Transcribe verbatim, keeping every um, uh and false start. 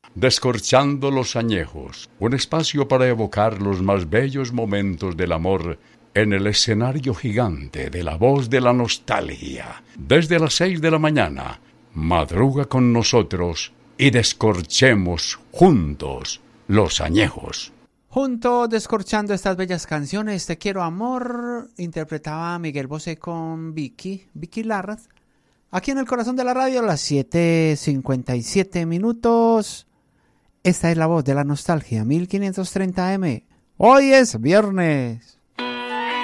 Descorchando los añejos, un espacio para evocar los más bellos momentos del amor en el escenario gigante de la voz de la nostalgia. Desde las seis de la mañana, madruga con nosotros y descorchemos juntos los añejos. Junto descorchando estas bellas canciones, Te quiero amor, interpretaba Miguel Bosé con Vicky, Vicky Larraz. Aquí en el corazón de la radio a las siete cincuenta y siete minutos. Esta es la voz de la nostalgia, mil quinientos treinta eme. Hoy es viernes.